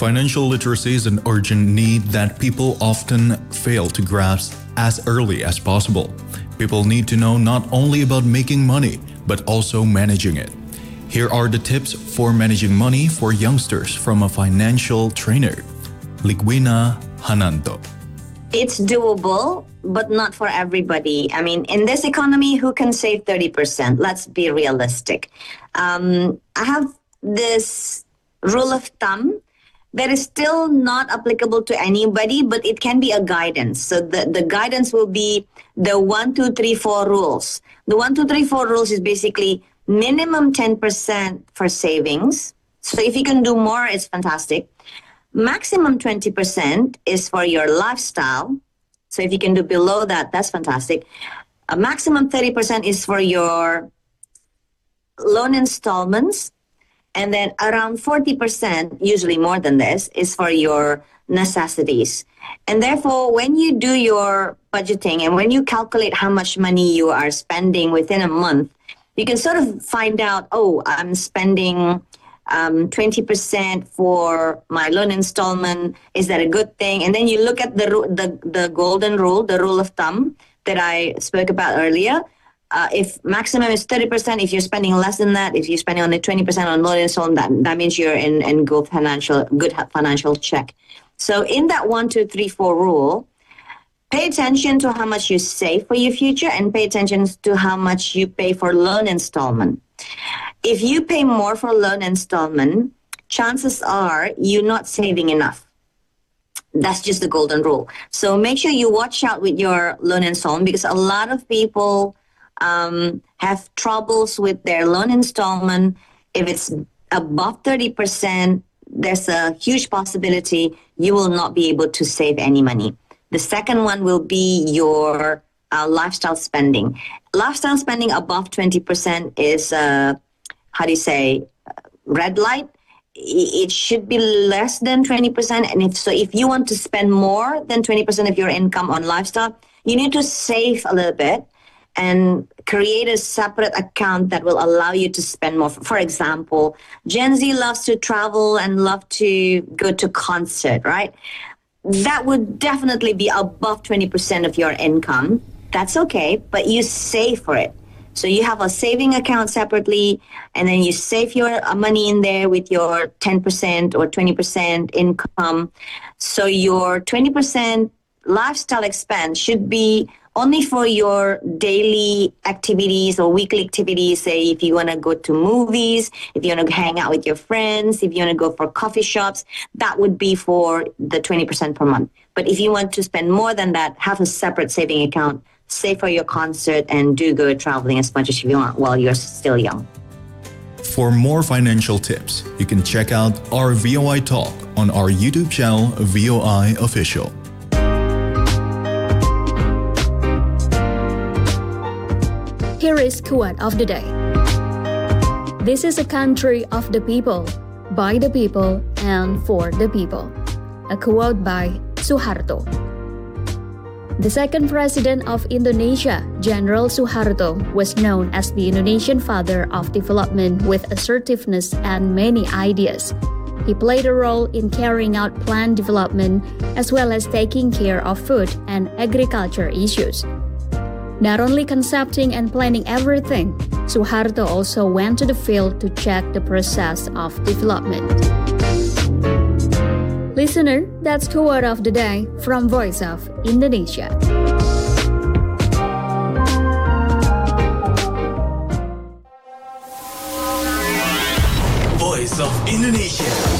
Financial literacy is an urgent need that people often fail to grasp as early as possible. People need to know not only about making money, but also managing it. Here are the tips for managing money for youngsters from a financial trainer, Ligwina Hananto. It's doable, but not for everybody. I mean, in this economy, who can save 30%? Let's be realistic. I have this rule of thumb that is still not applicable to anybody, but it can be a guidance. So the guidance will be the 1, 2, 3, 4 rules. The 1, 2, 3, 4 rules is basically minimum 10% for savings. So if you can do more, it's fantastic. Maximum 20% is for your lifestyle. So if you can do below that, that's fantastic. A maximum 30% is for your loan installments. And then around 40%, usually more than this, is for your necessities. And therefore, when you do your budgeting and when you calculate how much money you are spending within a month, you can sort of find out, oh, I'm spending 20% for my loan installment. Is that a good thing? And then you look at the golden rule, the rule of thumb that I spoke about earlier. If maximum is 30%, if you're spending less than that, if you're spending only 20% on loan installment, that means you're in good financial check. So in that 1, 2, 3, 4 rule, pay attention to how much you save for your future and pay attention to how much you pay for loan installment. If you pay more for loan installment, chances are you're not saving enough. That's just the golden rule. So make sure you watch out with your loan installment because a lot of people have troubles with their loan installment. If it's above 30%, there's a huge possibility you will not be able to save any money. The second one will be your lifestyle spending. Lifestyle spending above 20% is, red light. It should be less than 20%. And if you want to spend more than 20% of your income on lifestyle, you need to save a little bit and create a separate account that will allow you to spend more. For example, Gen Z loves to travel and love to go to concert, right? That would definitely be above 20% of your income. That's okay, but you save for it. So you have a saving account separately, and then you save your money in there with your 10% or 20% income. So your 20% lifestyle expense should be only for your daily activities or weekly activities. Say if you want to go to movies, if you want to hang out with your friends, if you want to go for coffee shops, that would be for the 20% per month. But if you want to spend more than that, have a separate saving account, save for your concert, and do go traveling as much as you want while you're still young. For more financial tips, you can check out our VOI Talk on our YouTube channel, VOI Official. Here is quote of the day. This is a country of the people, by the people, and for the people. A quote by Suharto. The second president of Indonesia, General Suharto, was known as the Indonesian father of development with assertiveness and many ideas. He played a role in carrying out planned development as well as taking care of food and agriculture issues. Not only concepting and planning everything, Suharto also went to the field to check the process of development. Listener, that's quote of the day from Voice of Indonesia. Voice of Indonesia.